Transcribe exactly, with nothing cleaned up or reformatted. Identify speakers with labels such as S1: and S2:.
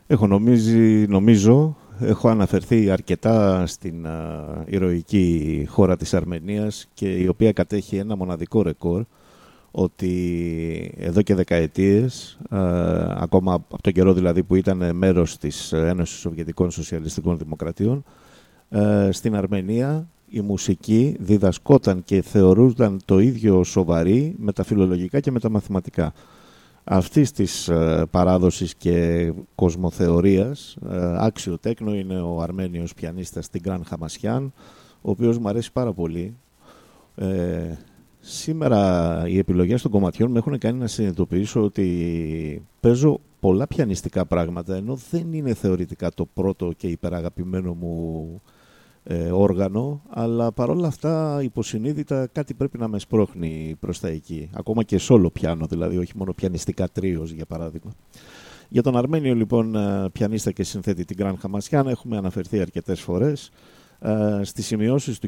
S1: Έχω νομίζει, νομίζω, έχω αναφερθεί αρκετά στην α, ηρωική χώρα της Αρμενίας και η οποία κατέχει ένα μοναδικό ρεκόρ ότι εδώ και δεκαετίες, α, ακόμα από τον καιρό δηλαδή που ήταν μέρος της Ένωσης Σοβιετικών Σοσιαλιστικών Δημοκρατιών, α, στην Αρμενία η μουσική διδασκόταν και θεωρούνταν το ίδιο σοβαρή με τα φιλολογικά και με τα μαθηματικά. Αυτής της ε, παράδοσης και κοσμοθεωρίας ε, άξιο τέκνο είναι ο Αρμένιος πιανίστας Τιγκράν Χαμασιάν, ο οποίος μου αρέσει πάρα πολύ. Ε, σήμερα οι επιλογές των κομματιών με έχουν κάνει να συνειδητοποιήσω ότι παίζω πολλά πιανιστικά πράγματα, ενώ δεν είναι θεωρητικά το πρώτο και υπεραγαπημένο μου ε, όργανο, αλλά παρόλα αυτά υποσυνείδητα κάτι πρέπει να με σπρώχνει προς τα εκεί. Ακόμα και σόλο πιάνο, δηλαδή όχι μόνο πιανιστικά τρίος για παράδειγμα. Για τον Αρμένιο λοιπόν πιανίστα και συνθέτη Τιγκράν Χαμασιάν έχουμε αναφερθεί αρκετές φορές. Ε, στις σημειώσεις του